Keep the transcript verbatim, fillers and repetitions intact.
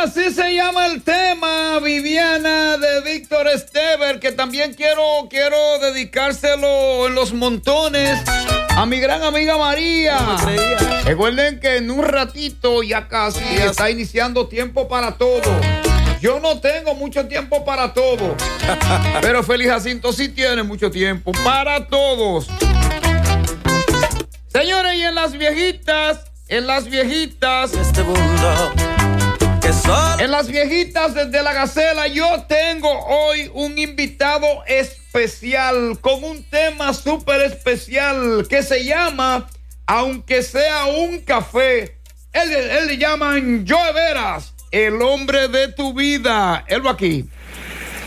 así se llama el tema, Viviana, de Víctor Estever, que también quiero, quiero dedicárselo en los montones a mi gran amiga María. Recuerden que en un ratito ya casi ya está iniciando Tiempo para Todo. Yo no tengo mucho tiempo para todo, pero Félix Jacinto sí tiene mucho tiempo para todos. Señores, y en las viejitas, en las viejitas, este mundo que solo... en las viejitas desde la Gacela, yo tengo hoy un invitado especial con un tema súper especial que se llama Aunque sea un café. Él, él le llaman Joe Veras, el hombre de tu vida. Él va aquí.